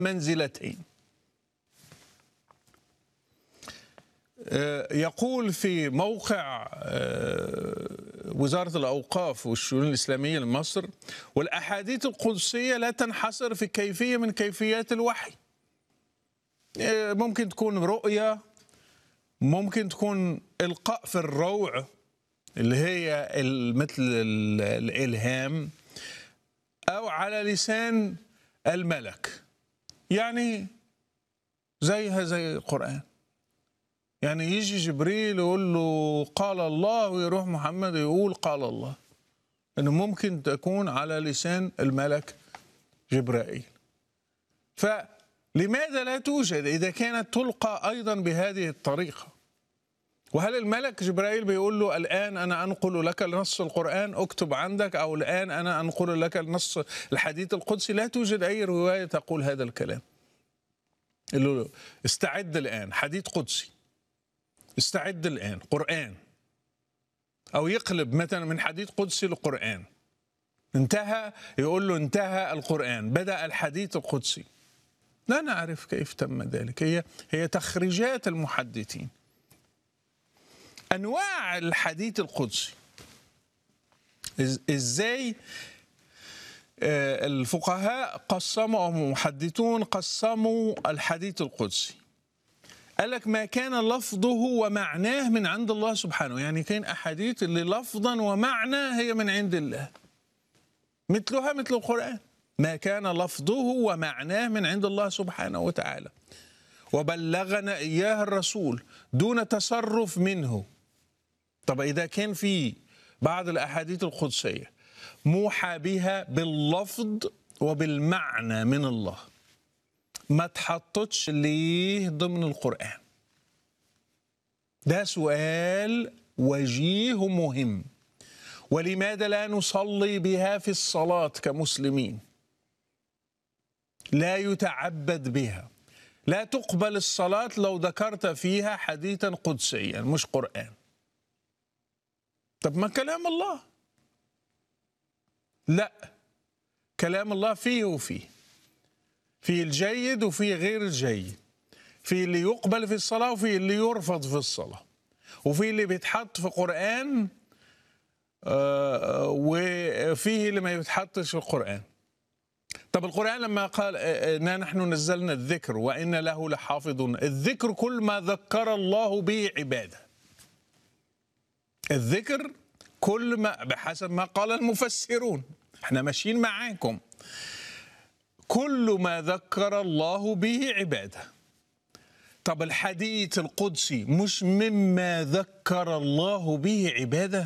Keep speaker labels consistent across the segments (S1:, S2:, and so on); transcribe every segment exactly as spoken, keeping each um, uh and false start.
S1: منزلتين. يقول في موقع وزارة الأوقاف والشؤون الإسلامية لمصر: والأحاديث القدسية لا تنحصر في كيفية من كيفيات الوحي. ممكن تكون رؤية، ممكن تكون إلقاء في الروع اللي هي مثل الإلهام، أو على لسان الملك، يعني زيها زي القرآن. يعني يجي جبريل يقول له قال الله، ويروح محمد يقول قال الله، انه ممكن تكون على لسان الملك جبرائيل. فلماذا لا توجد اذا كانت تلقى ايضا بهذه الطريقه؟ وهل الملك جبرائيل بيقول له الان انا انقل لك نص القران اكتب عندك، او الان انا انقل لك النص الحديث القدسي؟ لا توجد اي روايه تقول هذا الكلام. يقول له استعد الان حديث قدسي، استعد الآن قرآن، أو يقلب مثلا من حديث قدسي لقرآن. انتهى، يقول له انتهى القرآن، بدأ الحديث القدسي. لا نعرف كيف تم ذلك. هي هي تخريجات المحدثين. أنواع الحديث القدسي إزاي الفقهاء قسموا أو المحدثون قسموا الحديث القدسي؟ قال لك ما كان لفظه ومعناه من عند الله سبحانه، يعني كان أحاديث اللي لفظا ومعنى هي من عند الله، مثلها مثل القرآن. ما كان لفظه ومعناه من عند الله سبحانه وتعالى، وبلغنا إياه الرسول دون تصرف منه. طب إذا كان في بعض الأحاديث القدسية موحى بها باللفظ وبالمعنى من الله، ما تحطتش ليه ضمن القرآن؟ ده سؤال وجيه مهم. ولماذا لا نصلي بها في الصلاة كمسلمين؟ لا يتعبد بها. لا تقبل الصلاة لو ذكرت فيها حديثا قدسيا مش قرآن. طب ما كلام الله. لا، كلام الله فيه وفيه، في الجيد وفي غير الجيد، في اللي يقبل في الصلاة وفي اللي يرفض في الصلاة، وفي اللي بيتحط في قرآن وفيه اللي ما يتحطش في القرآن. طب القرآن لما قال إنا نحن نزلنا الذكر وإن له لحافظون، الذكر كل ما ذكر الله به عباده. الذكر كل ما بحسب ما قال المفسرون، احنا ماشيين معاكم، كل ما ذكر الله به عباده. طب الحديث القدسي مش مما ذكر الله به عباده؟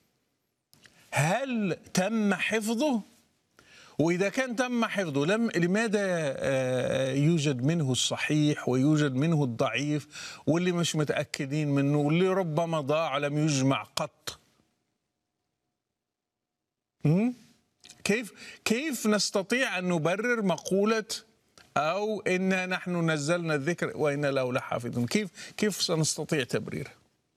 S1: هل تم حفظه؟ وإذا كان تم حفظه، لم لماذا يوجد منه الصحيح ويوجد منه الضعيف واللي مش متأكدين منه واللي ربما ضاع لم يجمع قط؟ م? كيف كيف نستطيع أن نبرر مقولة أو إنا نحن نزلنا الذكر وإنا له لحافظون؟ كيف كيف سنستطيع تبريره؟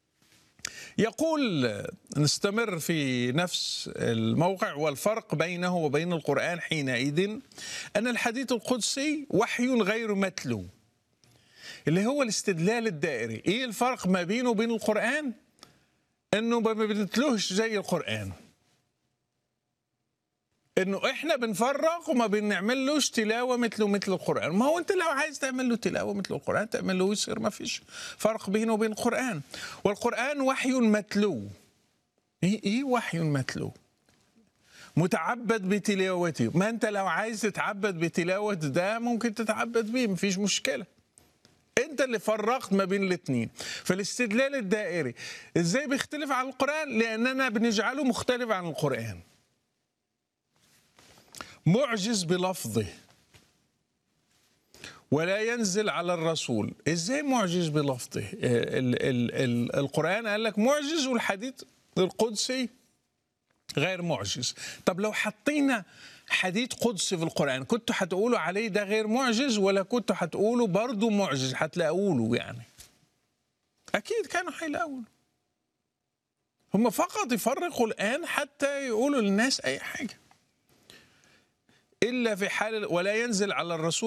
S1: يقول نستمر في نفس الموقع: والفرق بينه وبين القرآن حينئذ أن الحديث القدسي وحي غير متلو، اللي هو الاستدلال الدائري. إيه الفرق ما بينه وبين القرآن؟ إنه ما بنتلوش زي القرآن، انه احنا بنفرق وما بنعملوش تلاوه مثله مثل القران. ما هو انت لو عايز تعمل له تلاوه مثل القران تعمل له، يصير ما فيش فرق بينه وبين القران. والقران وحي متلو. ايه ايه وحي متلو؟ متعبد بتلاوته. ما انت لو عايز تتعبد بتلاوه ده ممكن تتعبد بيه، مفيش مشكله. انت اللي فرقت ما بين الاثنين. فالاستدلال الدائري ازاي بيختلف عن القران؟ لاننا بنجعله مختلف عن القران. معجز بلفظه ولا ينزل على الرسول. ازاي معجز بلفظه؟ ال ال ال القرآن قال لك معجز، والحديث القدسي غير معجز. طب لو حطينا حديث قدسي في القرآن كنتوا هتقولوا عليه ده غير معجز، ولا كنتوا هتقولوا برضه معجز؟ هتلاقوا يعني اكيد كانوا هيلاقوا. هم فقط يفرقوا الآن حتى يقولوا للناس اي حاجة، إلا في حال ولا ينزل على الرسول